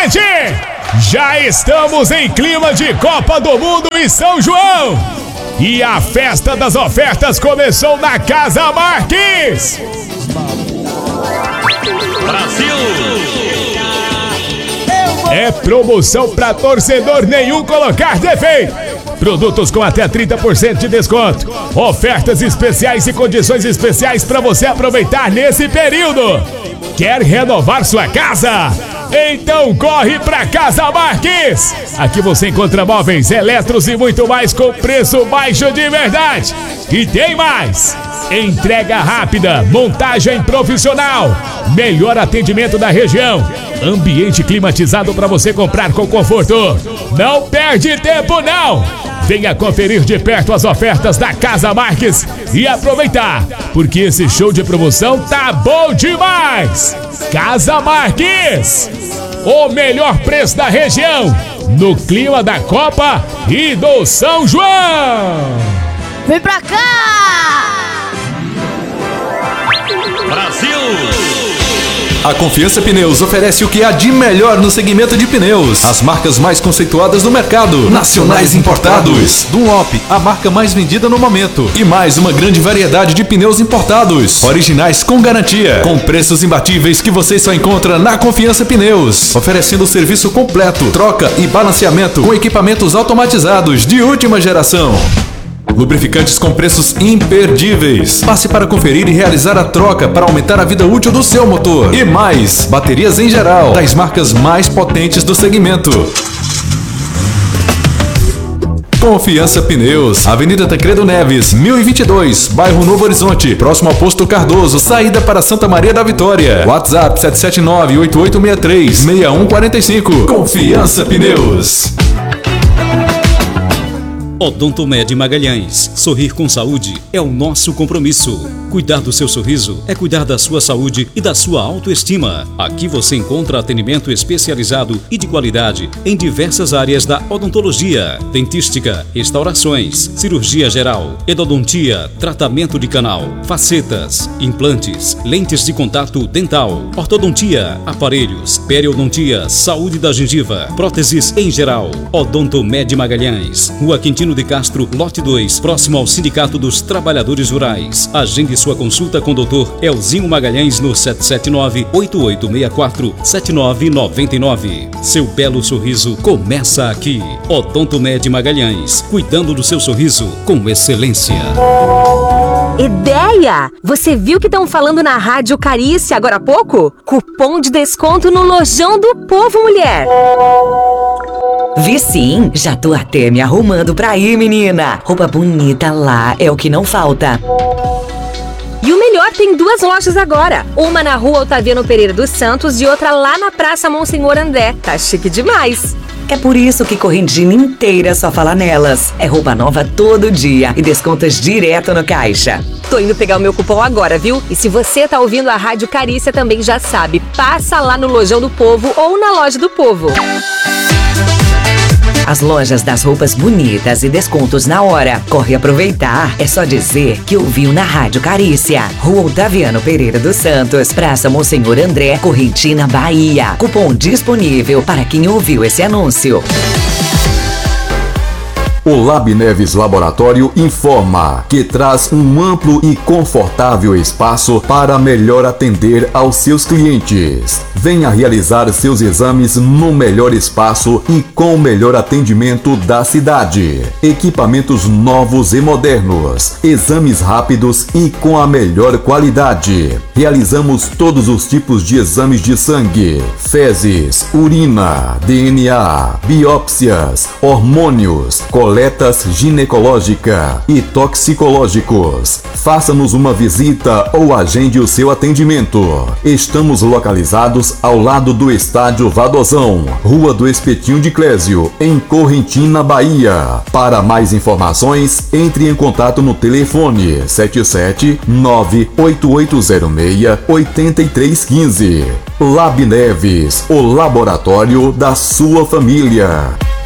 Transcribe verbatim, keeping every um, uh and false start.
gente! Já estamos em clima de Copa do Mundo em São João! E a festa das ofertas começou na Casa Marques! Brasil! É promoção pra torcedor nenhum colocar defeito! Produtos com até trinta por cento de desconto. Ofertas especiais e condições especiais para você aproveitar nesse período. Quer renovar sua casa? Então corre pra Casa Marques! Aqui você encontra móveis, eletros e muito mais com preço baixo de verdade. E tem mais! Entrega rápida, montagem profissional, melhor atendimento da região, ambiente climatizado para você comprar com conforto. Não perde tempo não! Venha conferir de perto as ofertas da Casa Marques e aproveitar, porque esse show de promoção tá bom demais! Casa Marques, o melhor preço da região, no clima da Copa e do São João! Vem pra cá! Brasil! A Confiança Pneus oferece o que há de melhor no segmento de pneus. As marcas mais conceituadas do mercado, nacionais importados. Dunlop, a marca mais vendida no momento. E mais uma grande variedade de pneus importados, originais com garantia, com preços imbatíveis que você só encontra na Confiança Pneus. Oferecendo o serviço completo, troca e balanceamento com equipamentos automatizados de última geração. Lubrificantes com preços imperdíveis. Passe para conferir e realizar a troca para aumentar a vida útil do seu motor. E mais, baterias em geral, das marcas mais potentes do segmento. Confiança Pneus, Avenida Tancredo Neves, mil e vinte e dois, bairro Novo Horizonte, próximo ao Posto Cardoso, saída para Santa Maria da Vitória. WhatsApp sete sete nove, oito oito seis três, seis um quatro cinco. Confiança Pneus. Odontomed Magalhães. Sorrir com saúde é o nosso compromisso. Cuidar do seu sorriso é cuidar da sua saúde e da sua autoestima. Aqui você encontra atendimento especializado e de qualidade em diversas áreas da odontologia, dentística, restaurações, cirurgia geral, endodontia, tratamento de canal, facetas, implantes, lentes de contato dental, ortodontia, aparelhos, periodontia, saúde da gengiva, próteses em geral. Odontomed Magalhães, Rua Quintino de Castro, lote dois, próximo ao Sindicato dos Trabalhadores Rurais. Agende sua consulta com o doutor Elzinho Magalhães no sete sete nove, oito oito seis quatro, sete nove nove nove. Seu belo sorriso começa aqui. Odontomed Magalhães, cuidando do seu sorriso com excelência. Ideia! Você viu que estão falando na Rádio Carícia agora há pouco? Cupom de desconto no Lojão do Povo, mulher! Vi sim, já tô até me arrumando pra ir, menina. Roupa bonita lá é o que não falta. E o melhor, tem duas lojas agora. Uma na Rua Otaviano Pereira dos Santos e outra lá na Praça Monsenhor André. Tá chique demais. É por isso que Correntina inteira só fala nelas. É roupa nova todo dia e descontos direto no caixa. Tô indo pegar o meu cupom agora, viu? E se você tá ouvindo a Rádio Carícia, também já sabe. Passa lá no Lojão do Povo ou na Loja do Povo. As lojas das roupas bonitas e descontos na hora. Corre aproveitar. É só dizer que ouviu na Rádio Carícia. Rua Otaviano Pereira dos Santos, Praça Monsenhor André, Correntina, Bahia. Cupom disponível para quem ouviu esse anúncio. O Lab Neves Laboratório informa que traz um amplo e confortável espaço para melhor atender aos seus clientes. Venha realizar seus exames no melhor espaço e com o melhor atendimento da cidade. Equipamentos novos e modernos, exames rápidos e com a melhor qualidade. Realizamos todos os tipos de exames de sangue, fezes, urina, D N A, biópsias, hormônios, coletas ginecológica e toxicológicos. Faça-nos uma visita ou agende o seu atendimento. Estamos localizados ao lado do Estádio Vadozão, Rua do Espetinho de Clésio, em Correntina, Bahia. Para mais informações, entre em contato no telefone sete sete nove oito oito zero seis oito três um cinco. Lab Neves, o laboratório da sua família.